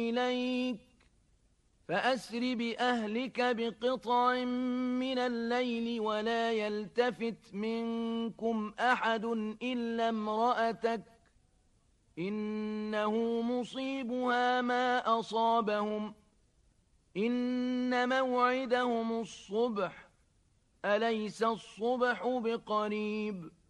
إليك فأسر بأهلك بقطع من الليل ولا يلتفت منكم أحد إلا امرأتك إنه مصيبها ما أصابهم إن موعدهم الصبح أليس الصبح بقريب